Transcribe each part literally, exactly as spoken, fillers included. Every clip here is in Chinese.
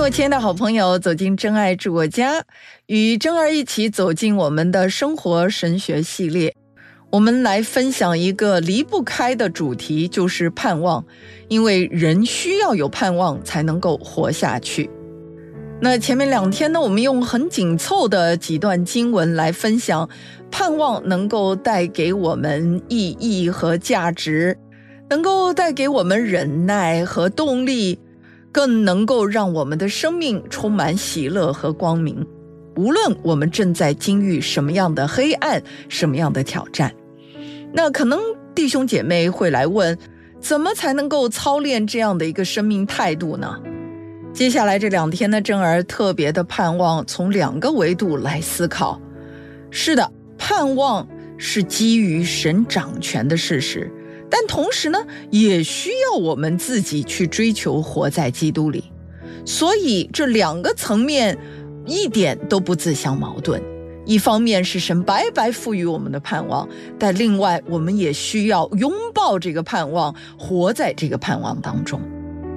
我亲爱的好朋友，走进真爱住我家，与真儿一起走进我们的生活神学系列。我们来分享一个离不开的主题，就是盼望，因为人需要有盼望才能够活下去。那前面两天呢，我们用很紧凑的几段经文来分享盼望能够带给我们意义和价值，能够带给我们忍耐和动力，更能够让我们的生命充满喜乐和光明，无论我们正在经历什么样的黑暗，什么样的挑战。那可能弟兄姐妹会来问，怎么才能够操练这样的一个生命态度呢？接下来这两天呢，真儿特别的盼望从两个维度来思考。是的，盼望是基于神掌权的事实，但同时呢，也需要我们自己去追求活在基督里。所以这两个层面一点都不自相矛盾。一方面是神白白赋予我们的盼望，但另外我们也需要拥抱这个盼望，活在这个盼望当中。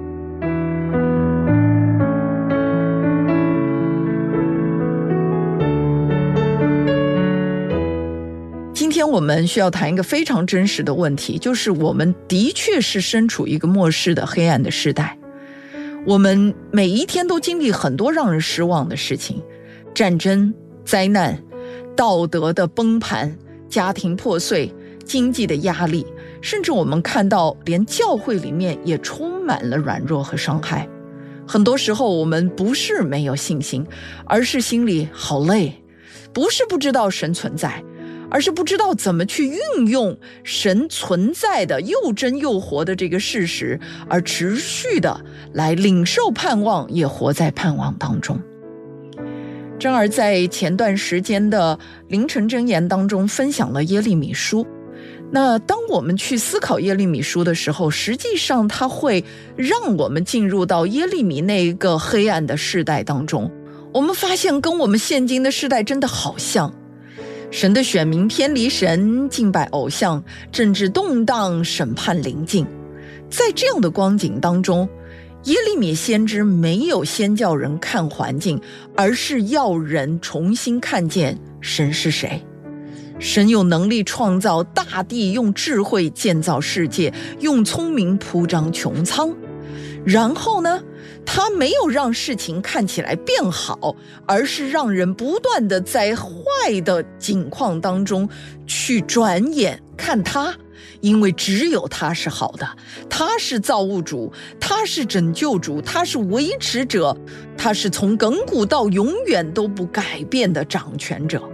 今天我们需要谈一个非常真实的问题，就是我们的确是身处一个末世的黑暗的时代。我们每一天都经历很多让人失望的事情，战争、灾难、道德的崩盘、家庭破碎、经济的压力，甚至我们看到连教会里面也充满了软弱和伤害。很多时候我们不是没有信心，而是心里好累，不是不知道神存在，而是不知道怎么去运用神存在的又真又活的这个事实，而持续的来领受盼望，也活在盼望当中。真儿在前段时间的凌晨箴言当中分享了耶利米书。那当我们去思考耶利米书的时候，实际上它会让我们进入到耶利米那个黑暗的世代当中。我们发现跟我们现今的世代真的好像，神的选民偏离神，敬拜偶像，政治动荡，审判临近。在这样的光景当中，耶利米先知没有先叫人看环境，而是要人重新看见神是谁。神有能力创造大地，用智慧建造世界，用聪明铺张穹苍。然后呢，他没有让事情看起来变好，而是让人不断的在坏的境况当中去转眼看他，因为只有他是好的，他是造物主，他是拯救主，他是维持者，他是从亘古到永远都不改变的掌权者。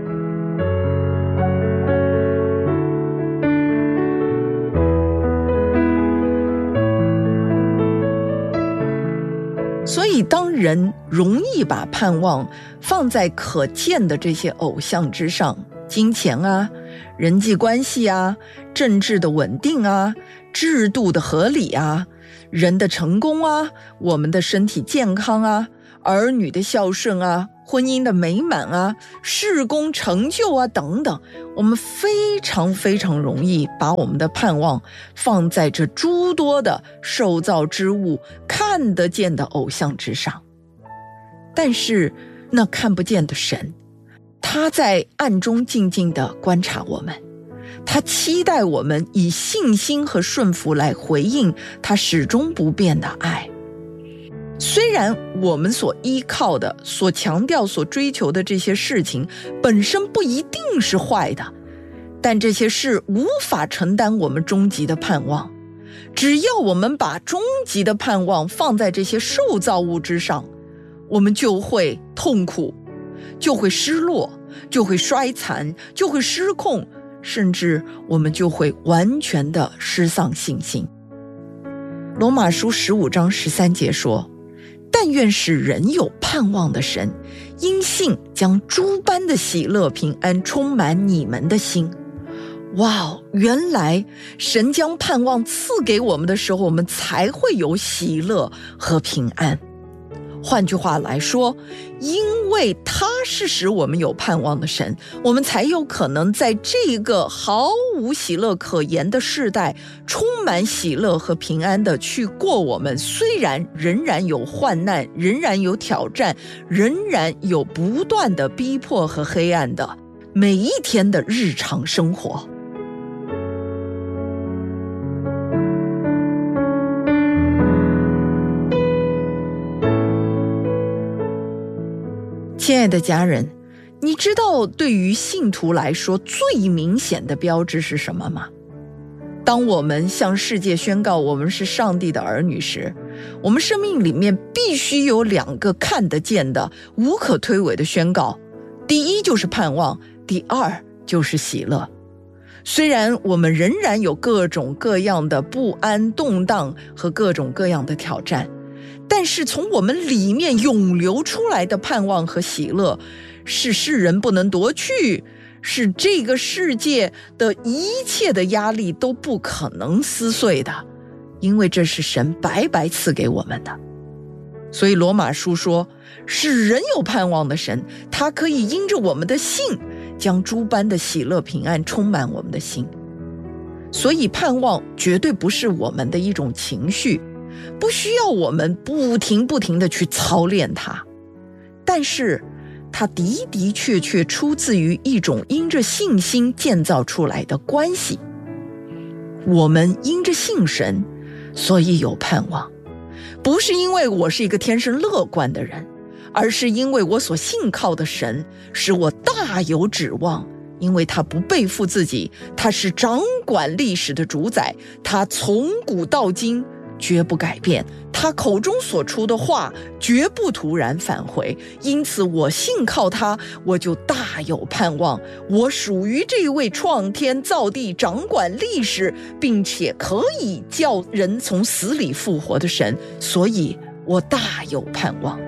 所以当人容易把盼望放在可见的这些偶像之上，金钱啊，人际关系啊，政治的稳定啊，制度的合理啊，人的成功啊，我们的身体健康啊，儿女的孝顺啊，婚姻的美满啊，事工成就啊等等，我们非常非常容易把我们的盼望放在这诸多的受造之物，看得见的偶像之上。但是那看不见的神，他在暗中静静地观察我们，他期待我们以信心和顺服来回应他始终不变的爱。虽然我们所依靠的、所强调、所追求的这些事情本身不一定是坏的，但这些事无法承担我们终极的盼望。只要我们把终极的盼望放在这些受造物之上，我们就会痛苦，就会失落，就会衰残，就会失控，甚至我们就会完全的失丧信心。罗马书十五章十三节说，但愿使人有盼望的神，因信将诸般的喜乐平安充满你们的心。哇，原来神将盼望赐给我们的时候，我们才会有喜乐和平安。 换句话来说，因为他是使我们有盼望的神，我们才有可能在这个毫无喜乐可言的世代，充满喜乐和平安的去过我们虽然仍然有患难，仍然有挑战，仍然有不断的逼迫和黑暗的每一天的日常生活。亲爱的家人，你知道对于信徒来说最明显的标志是什么吗？当我们向世界宣告我们是上帝的儿女时，我们生命里面必须有两个看得见的无可推诿的宣告，第一就是盼望，第二就是喜乐。虽然我们仍然有各种各样的不安动荡和各种各样的挑战，但是从我们里面涌流出来的盼望和喜乐，是世人不能夺去，是这个世界的一切的压力都不可能撕碎的，因为这是神白白赐给我们的。所以罗马书说，是人有盼望的神，他可以因着我们的信，将诸般的喜乐平安充满我们的心。所以盼望绝对不是我们的一种情绪，不需要我们不停不停地去操练它，但是它的的确确出自于一种因着信心建造出来的关系。我们因着信神，所以有盼望，不是因为我是一个天生乐观的人，而是因为我所信靠的神使我大有指望，因为他不背负自己，他是掌管历史的主宰，他从古到今绝不改变，他口中所出的话绝不突然返回，因此我信靠他，我就大有盼望，我属于这位创天造地掌管历史并且可以叫人从死里复活的神，所以我大有盼望。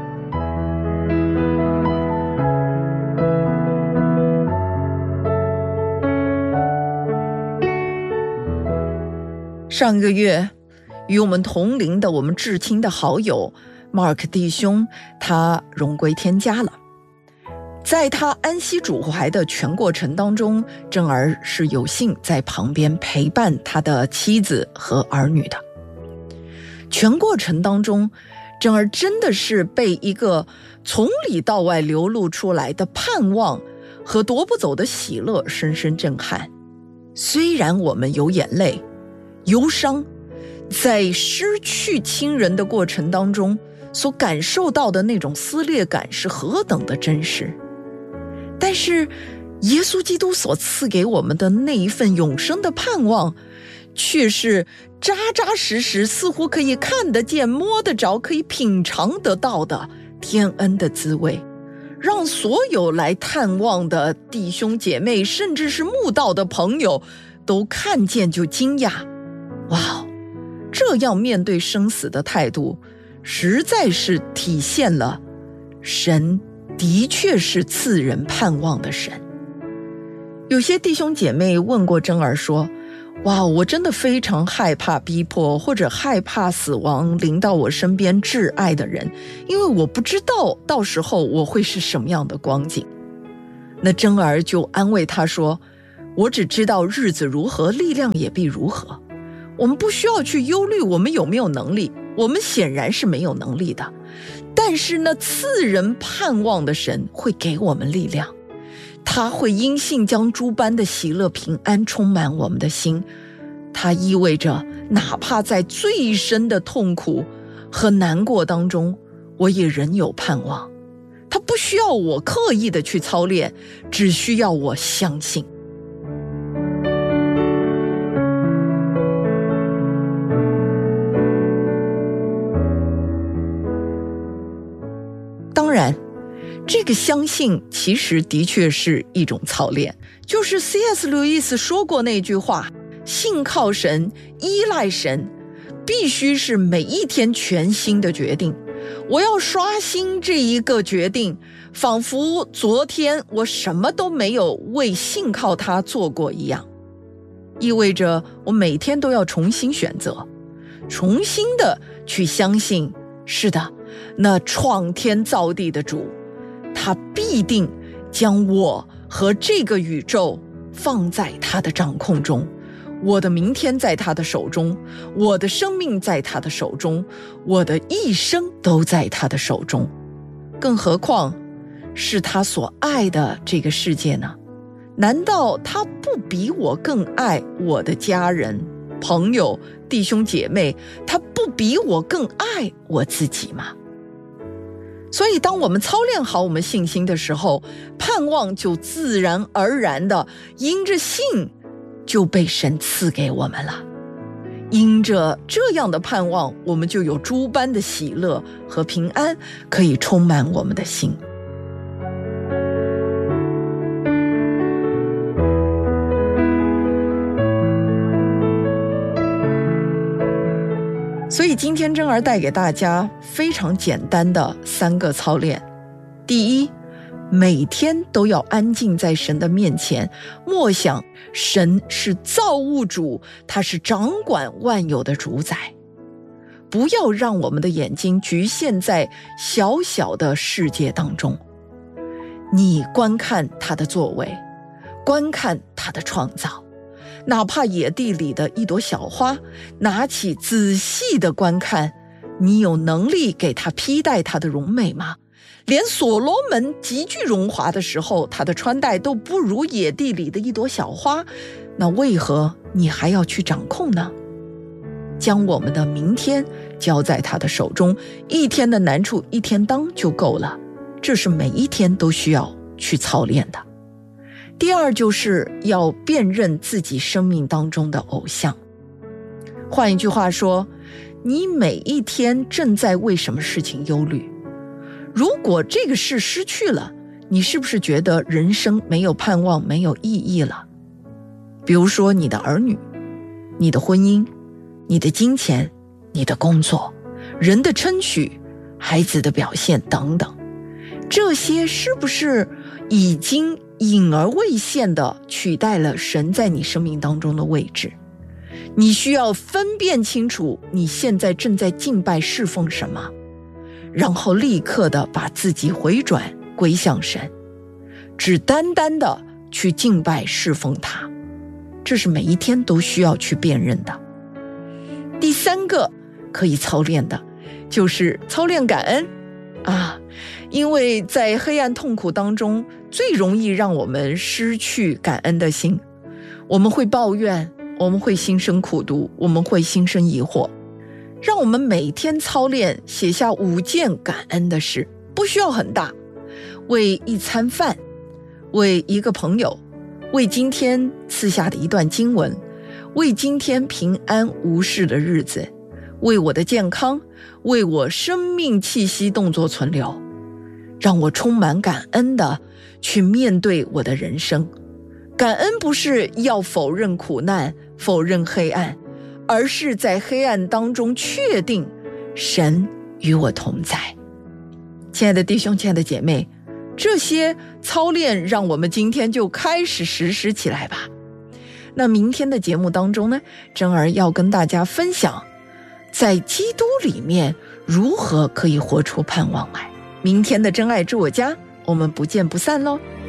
上个月与我们同龄的我们至亲的好友 Mark 弟兄，他荣归天家了。在他安息主怀的全过程当中，正儿是有幸在旁边陪伴他的妻子和儿女的。全过程当中，正儿真的是被一个从里到外流露出来的盼望和夺不走的喜乐深深震撼。虽然我们有眼泪忧伤，在失去亲人的过程当中所感受到的那种撕裂感是何等的真实，但是耶稣基督所赐给我们的那一份永生的盼望，却是扎扎实实，似乎可以看得见摸得着，可以品尝得到的天恩的滋味，让所有来探望的弟兄姐妹，甚至是慕道的朋友都看见就惊讶，哇，这样面对生死的态度，实在是体现了神的确是赐人盼望的神。有些弟兄姐妹问过真儿说，哇，我真的非常害怕逼迫，或者害怕死亡临到我身边挚爱的人，因为我不知道到时候我会是什么样的光景。那真儿就安慰他说，我只知道日子如何，力量也必如何。我们不需要去忧虑我们有没有能力，我们显然是没有能力的，但是呢，赐人盼望的神会给我们力量，他会因信将诸般的喜乐平安充满我们的心。它意味着哪怕在最深的痛苦和难过当中，我也仍有盼望。它不需要我刻意的去操练，只需要我相信。当然，这个相信其实的确是一种操练，就是 C S 路易斯说过那句话，信靠神，依赖神，必须是每一天全新的决定。我要刷新这一个决定，仿佛昨天我什么都没有为信靠他做过一样，意味着我每天都要重新选择，重新的去相信，是的， 那创天造地的主，他必定将我和这个宇宙放在他的掌控中，我的明天在他的手中，我的生命在他的手中，我的一生都在他的手中。更何况是他所爱的这个世界呢？难道他不比我更爱我的家人、朋友、弟兄姐妹？他不比我更爱我自己吗？所以当我们操练好我们信心的时候，盼望就自然而然的因着信就被神赐给我们了。因着这样的盼望，我们就有诸般的喜乐和平安可以充满我们的心。所以今天真儿带给大家非常简单的三个操练。第一，每天都要安静在神的面前，默想神是造物主，他是掌管万有的主宰。不要让我们的眼睛局限在小小的世界当中，你观看他的作为，观看他的创造，哪怕野地里的一朵小花，拿起仔细的观看，你有能力给它披戴它的荣美吗？连所罗门极具荣华的时候，他的穿戴都不如野地里的一朵小花，那为何你还要去掌控呢？将我们的明天交在他的手中，一天的难处一天当就够了，这是每一天都需要去操练的。第二，就是要辨认自己生命当中的偶像。换一句话说，你每一天正在为什么事情忧虑？如果这个事失去了，你是不是觉得人生没有盼望，没有意义了？比如说你的儿女、你的婚姻、你的金钱、你的工作、人的称许、孩子的表现等等，这些是不是已经隐而未现地取代了神在你生命当中的位置？你需要分辨清楚你现在正在敬拜侍奉什么，然后立刻的把自己回转归向神，只单单的去敬拜侍奉他，这是每一天都需要去辨认的。第三个可以操练的就是操练感恩啊，因为在黑暗痛苦当中，最容易让我们失去感恩的心。我们会抱怨，我们会心生苦毒，我们会心生疑惑。让我们每天操练，写下五件感恩的事，不需要很大，为一餐饭，为一个朋友，为今天赐下的一段经文，为今天平安无事的日子，为我的健康，为我生命气息动作存留，让我充满感恩的去面对我的人生。感恩不是要否认苦难，否认黑暗，而是在黑暗当中确定神与我同在。亲爱的弟兄，亲爱的姐妹，这些操练让我们今天就开始实施起来吧。那明天的节目当中呢，珍儿要跟大家分享在基督里面如何可以活出盼望来。明天的真爱住我家，我们不见不散咯。